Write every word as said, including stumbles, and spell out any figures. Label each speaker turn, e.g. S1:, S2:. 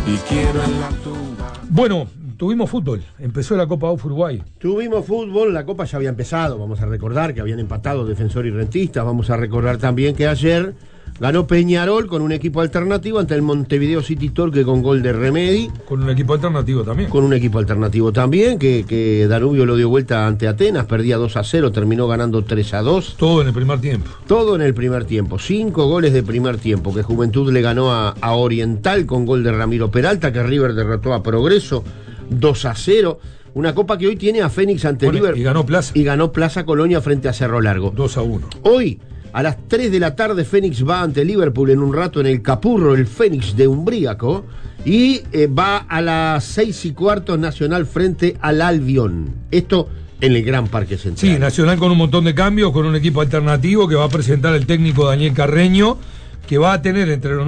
S1: y quiero en la tumba.
S2: Bueno, tuvimos fútbol, empezó la Copa U F Uruguay.
S3: Tuvimos fútbol, la Copa ya había empezado, vamos a recordar que habían empatado Defensor y Rentistas, vamos a recordar también que ayer ganó Peñarol con un equipo alternativo ante el Montevideo City Torque con gol de Remedi.
S2: Con un equipo alternativo también.
S3: Con un equipo alternativo también, que, que Danubio lo dio vuelta ante Atenas, perdía dos a cero, terminó ganando tres a dos.
S2: Todo en el primer tiempo.
S3: Todo en el primer tiempo, cinco goles de primer tiempo, que Juventud le ganó a, a Oriental con gol de Ramiro Peralta, que River derrotó a Progreso dos a cero. Una copa que hoy tiene a Fénix ante
S2: Bueno,
S3: River.
S2: y ganó Plaza.
S3: Y ganó Plaza Colonia frente a Cerro Largo.
S2: dos a uno.
S3: Hoy, a las tres de la tarde, Fénix va ante Liverpool en un rato en el Capurro, el Fénix de Umbríaco. Y eh, va a las seis y cuarto Nacional frente al Albion. Esto en el Gran Parque Central.
S2: Sí, Nacional con un montón de cambios, con un equipo alternativo que va a presentar el técnico Daniel Carreño, que va a tener entre los